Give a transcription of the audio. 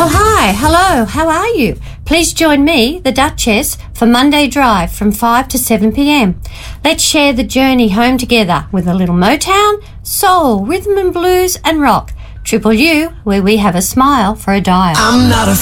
Oh, hi, hello, how are you? Please join me, the Duchess, for Monday Drive from 5 to 7 p.m. Let's share the journey home together with a little Motown, soul, rhythm and blues and rock. Triple U, where we have a smile for a dial. I'm not